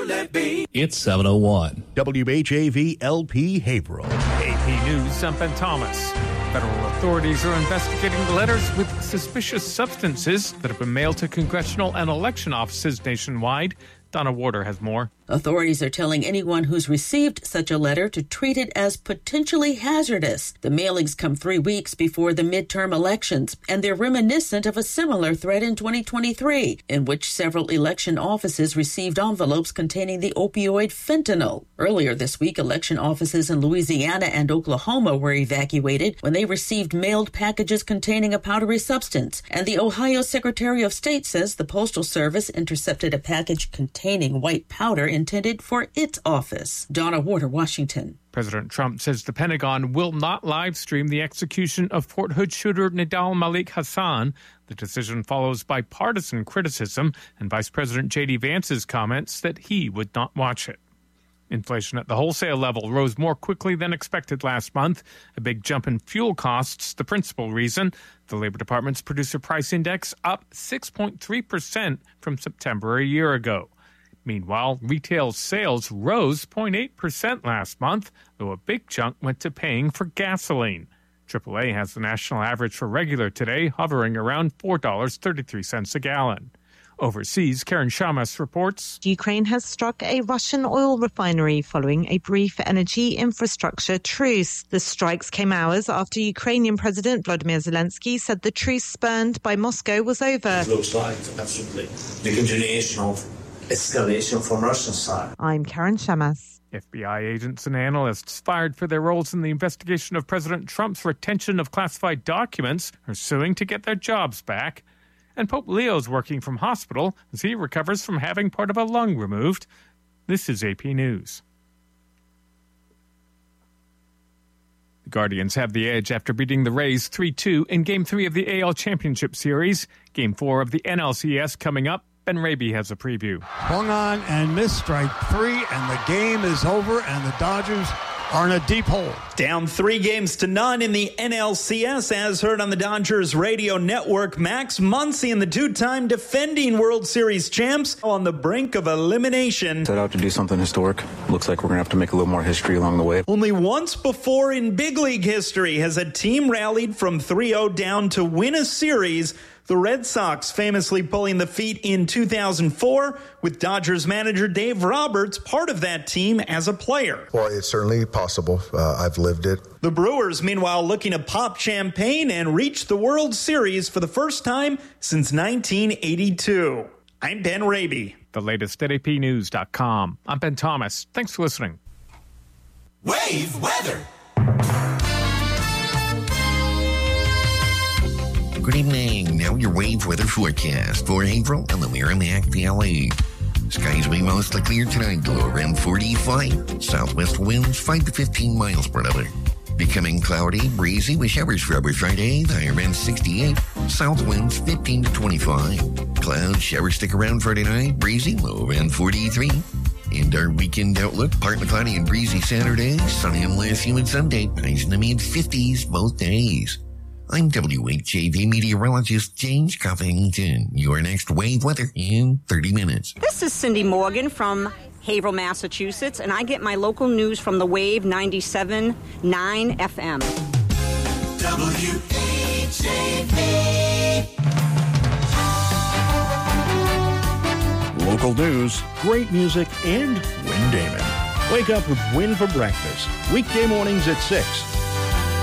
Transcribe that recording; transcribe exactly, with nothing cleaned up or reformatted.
let be. It's seven oh one. W H A V L P Haverhill. A P News, I'm Ben Thomas. Federal authorities are investigating letters with suspicious substances that have been mailed to congressional and election offices nationwide. Donna Warder has more. Authorities are telling anyone who's received such a letter to treat it as potentially hazardous. The mailings come three weeks before the midterm elections, and they're reminiscent of a similar threat in twenty twenty-three, in which several election offices received envelopes containing the opioid fentanyl. Earlier this week, election offices in Louisiana and Oklahoma were evacuated when they received mailed packages containing a powdery substance. And the Ohio Secretary of State says the Postal Service intercepted a package containing white powder intended for its office. Donna Warder, Washington. President Trump says the Pentagon will not live stream the execution of Fort Hood shooter Nidal Malik Hassan. The decision follows bipartisan criticism and Vice President J D Vance's comments that he would not watch it. Inflation at the wholesale level rose more quickly than expected last month. A big jump in fuel costs, the principal reason. The Labor Department's Producer Price Index up six point three percent from September a year ago. Meanwhile, retail sales rose zero point eight percent last month, though a big chunk went to paying for gasoline. triple A has the national average for regular today, hovering around four dollars and thirty-three cents a gallon. Overseas, Karen Shamas reports. Ukraine has struck a Russian oil refinery following a brief energy infrastructure truce. The strikes came hours after Ukrainian President Volodymyr Zelensky said the truce spurned by Moscow was over. It looks like absolutely the continuation of escalation from Russian side. I'm Karen Shamas. F B I agents and analysts fired for their roles in the investigation of President Trump's retention of classified documents are suing to get their jobs back. And Pope Leo's working from hospital as he recovers from having part of a lung removed. This is A P News. The Guardians have the edge after beating the Rays three two in Game three of the A L Championship Series. Game four of the N L C S coming up. Ben Raby has a preview. Swung on and missed strike three, and the game is over, and the Dodgers are in a deep hole. Down three games to none in the N L C S, as heard on the Dodgers radio network. Max Muncy and the two-time defending World Series champs on the brink of elimination. Set out to do something historic. Looks like we're going to have to make a little more history along the way. Only once before in big league history has a team rallied from three oh down to win a series. The Red Sox famously pulling the feat in two thousand four, with Dodgers manager Dave Roberts part of that team as a player. Well, it's certainly possible. Uh, I've lived it. The Brewers, meanwhile, looking to pop champagne and reach the World Series for the first time since nineteen eighty-two. I'm Ben Raby. The latest at A P news dot com. I'm Ben Thomas. Thanks for listening. Wave weather. Good evening. Now your wave weather forecast for April and the Merrimack Valley. Skies will be mostly clear tonight, low around forty-five. Southwest winds five to fifteen miles per hour. Becoming cloudy, breezy with showers for over Friday, the high around sixty-eight. South winds fifteen to twenty-five. Clouds, showers stick around Friday night, breezy, low around forty-three. And our weekend outlook, partly cloudy and breezy Saturday, sunny and less humid Sunday, highs in the mid-fifties both days. I'm W H A V meteorologist James Covington. Your next wave weather in thirty minutes. This is Cindy Morgan from Haverhill, Massachusetts, and I get my local news from the Wave ninety-seven point nine F M. W H A V. Local news, great music, and Win Damon. Wake up with Win for breakfast. Weekday mornings at six.